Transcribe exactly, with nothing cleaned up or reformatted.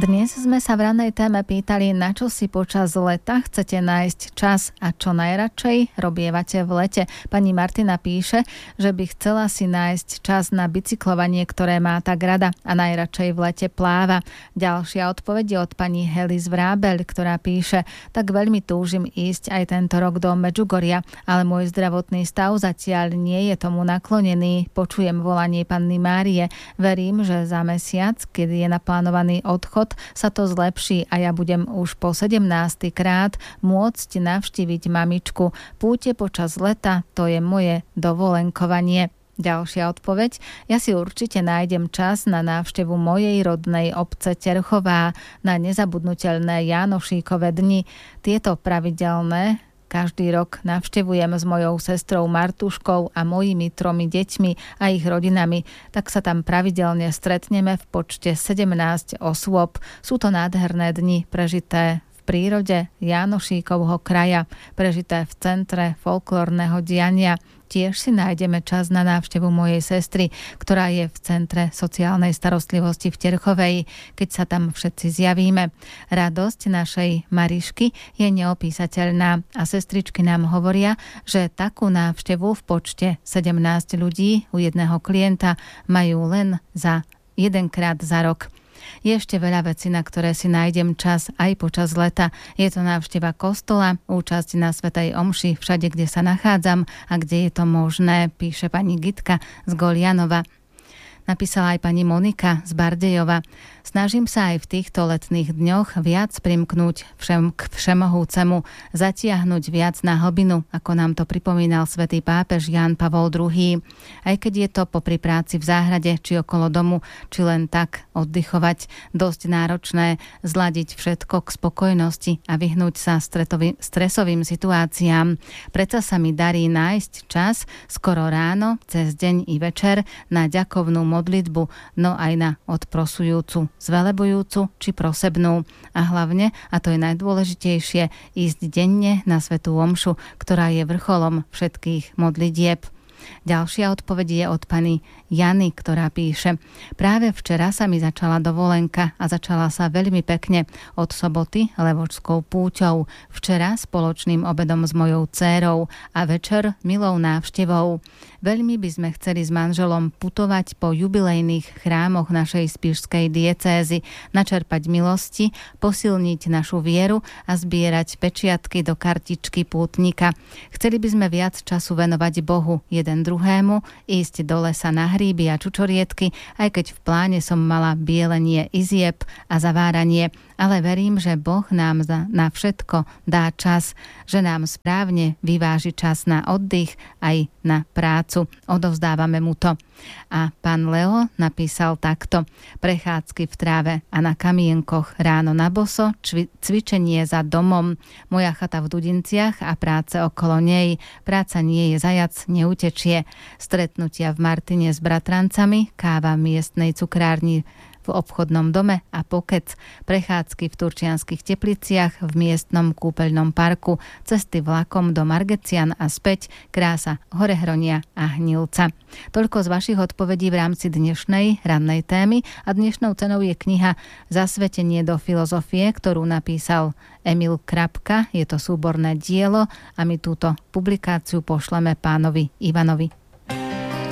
Dnes sme sa v rannej téme pýtali, na čo si počas leta chcete nájsť čas a čo najradšej robievate v lete. Pani Martina píše, že by chcela si nájsť čas na bicyklovanie, ktoré má tak rada a najradšej v lete pláva. Ďalšia odpoveď je od pani Hely z Vrábeľ, ktorá píše, tak veľmi túžim ísť aj tento rok do Medžugoria, ale môj zdravotný stav zatiaľ nie je tomu naklonený. Počujem volanie panny Márie. Verím, že za mesiac, kedy je naplánovaný odchod, sa to zlepší a ja budem už po sedemnásty krát môcť navštíviť mamičku. Púte počas leta, to je moje dovolenkovanie. Ďalšia odpoveď. Ja si určite nájdem čas na návštevu mojej rodnej obce Terchová na nezabudnutelné Jánošíkove dni. Tieto pravidelné každý rok navštevujem s mojou sestrou Martuškou a mojimi tromi deťmi a ich rodinami, tak sa tam pravidelne stretneme v počte sedemnásť osôb. Sú to nádherné dni prežité v prírode Jánošíkovho kraja, prežité v centre folklórneho diania. Tiež si nájdeme čas na návštevu mojej sestry, ktorá je v centre sociálnej starostlivosti v Terchovej, keď sa tam všetci zjavíme. Radosť našej Marišky je neopísateľná a sestričky nám hovoria, že takú návštevu v počte sedemnásť ľudí u jedného klienta majú len za jedenkrát za rok. Je ešte veľa vecí, na ktoré si nájdem čas aj počas leta. Je to návšteva kostola, účasť na svätej omši všade, kde sa nachádzam a kde je to možné, píše pani Gitka z Golianova. Napísala aj pani Monika z Bardejova. Snažím sa aj v týchto letných dňoch viac primknúť všem, k všemohúcemu, zatiahnuť viac na hlbinu, ako nám to pripomínal svätý pápež Ján Pavol druhý. Aj keď je to popri práci v záhrade, či okolo domu, či len tak oddychovať, dosť náročné zladiť všetko k spokojnosti a vyhnúť sa stretovým, stresovým situáciám. Predsa sa mi darí nájsť čas skoro ráno, cez deň i večer na ďakovnú modlitbu, no aj na odprosujúcu, zvelebujúcu či prosebnú. A hlavne, a to je najdôležitejšie, ísť denne na svätú omšu, ktorá je vrcholom všetkých modlitieb. Ďalšia odpoveď je od pani Jany, ktorá píše: práve včera sa mi začala dovolenka a začala sa veľmi pekne od soboty levočskou púťou, včera spoločným obedom s mojou dcérou a večer milou návštevou. Veľmi by sme chceli s manželom putovať po jubilejných chrámoch našej spišskej diecézy, načerpať milosti, posilniť našu vieru a zbierať pečiatky do kartičky pútnika. Chceli by sme viac času venovať Bohu jeden druhému, ísť do lesa na hríby a čučoriedky, aj keď v pláne som mala bielenie izieb a zaváranie, ale verím, že Boh nám za, na všetko dá čas, že nám správne vyváži čas na oddych aj na prácu. Odovzdávame mu to. A pán Leo napísal takto: prechádzky v tráve a na kamienkoch ráno na boso, čvi, cvičenie za domom, moja chata v Dudinciach a práce okolo nej. Práca nie je zajac, neutečie. Stretnutia v Martine s bratrancami, káva v miestnej cukrárni v obchodnom dome a pokec, prechádzky v Turčianskych Tepliciach, v miestnom kúpeľnom parku, cesty vlakom do Margecian a späť, krása Horehronia a Hnilca. Toľko z vašich odpovedí v rámci dnešnej rannej témy a dnešnou cenou je kniha Zasvetenie do filozofie, ktorú napísal Emil Krapka. Je to súborné dielo a my túto publikáciu pošleme pánovi Ivanovi.